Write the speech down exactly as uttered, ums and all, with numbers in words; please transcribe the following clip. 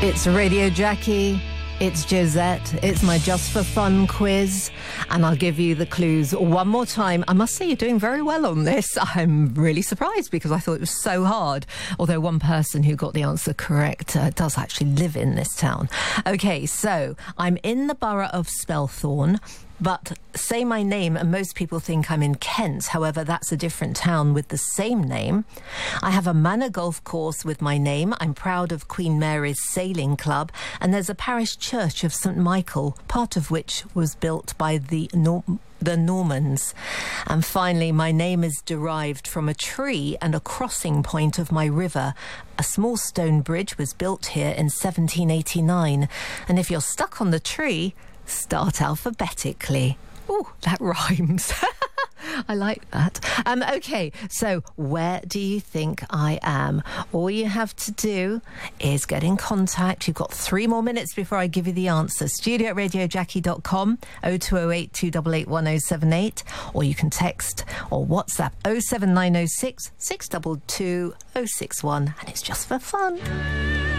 It's Radio Jackie, it's Josette, it's my Just for Fun quiz, and I'll give you the clues one more time. I must say you're doing very well on this. I'm really surprised because I thought it was so hard, although one person who got the answer correct uh, does actually live in this town. Okay, so I'm in the borough of Spelthorne, but say my name and most people think I'm in Kent. However, that's a different town with the same name. I have a manor golf course with my name. I'm proud of Queen Mary's Sailing Club. And there's a parish church of Saint Michael, part of which was built by the Nor- the Normans. And finally, my name is derived from a tree and a crossing point of my river. A small stone bridge was built here in seventeen eighty-nine. And if you're stuck on the tree, start alphabetically. Oh, that rhymes. I like that. Um, okay, so where do you think I am? All you have to do is get in contact. You've got three more minutes before I give you the answer. Studio at radio jackie dot com, oh two oh eight, two eight eight, one oh seven eight, or you can text or WhatsApp oh seven nine oh six, six two two, oh six one, and it's just for fun.